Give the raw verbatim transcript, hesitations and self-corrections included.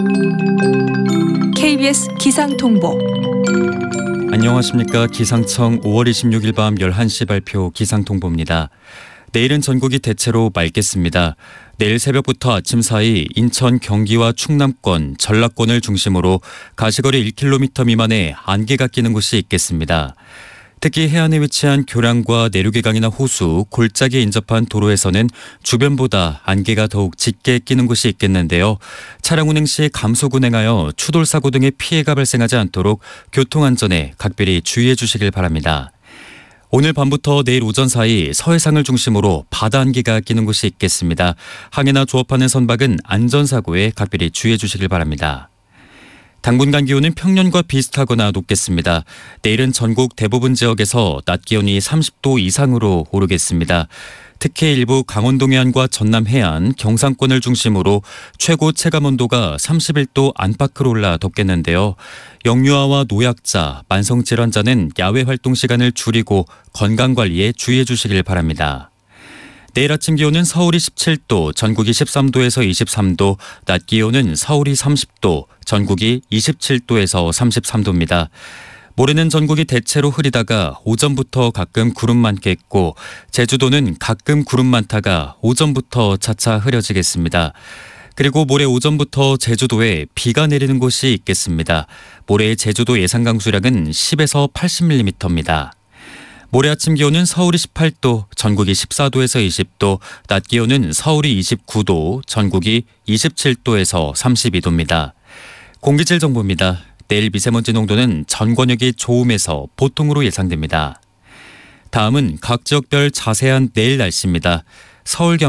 케이비에스 기상통보. 안녕하십니까. 기상청 오월 이십육일 밤 열한 시 발표 기상통보입니다. 내일은 전국이 대체로 맑겠습니다. 내일 새벽부터 아침 사이 인천, 경기와 충남권, 전라권을 중심으로 가시거리 일 킬로미터 미만의 안개가 끼는 곳이 있겠습니다. 특히 해안에 위치한 교량과 내륙의 강이나 호수, 골짜기에 인접한 도로에서는 주변보다 안개가 더욱 짙게 끼는 곳이 있겠는데요. 차량 운행 시 감속 운행하여 추돌 사고 등의 피해가 발생하지 않도록 교통안전에 각별히 주의해 주시길 바랍니다. 오늘 밤부터 내일 오전 사이 서해상을 중심으로 바다 안개가 끼는 곳이 있겠습니다. 항해나 조업하는 선박은 안전사고에 각별히 주의해 주시길 바랍니다. 당분간 기온은 평년과 비슷하거나 높겠습니다. 내일은 전국 대부분 지역에서 낮 기온이 삼십 도 이상으로 오르겠습니다. 특히 일부 강원도 해안과 전남 해안, 경상권을 중심으로 최고 체감온도가 삼십일 도 안팎으로 올라 덥겠는데요. 영유아와 노약자, 만성질환자는 야외 활동 시간을 줄이고 건강관리에 주의해 주시길 바랍니다. 내일 아침 기온은 서울이 십칠 도, 전국이 십삼 도에서 이십삼 도, 낮 기온은 서울이 삼십 도, 전국이 이십칠 도에서 삼십삼 도입니다. 모레는 전국이 대체로 흐리다가 오전부터 가끔 구름 많겠고 제주도는 가끔 구름 많다가 오전부터 차차 흐려지겠습니다. 그리고 모레 오전부터 제주도에 비가 내리는 곳이 있겠습니다. 모레의 제주도 예상 강수량은 십에서 팔십 밀리미터입니다. 모레 아침 기온은 서울이 십팔 도, 전국이 십사 도에서 이십 도, 낮 기온은 서울이 이십구 도, 전국이 이십칠 도에서 삼십이 도입니다. 공기질 정보입니다. 내일 미세먼지 농도는 전 권역이 좋음에서 보통으로 예상됩니다. 다음은 각 지역별 자세한 내일 날씨입니다. 서울 경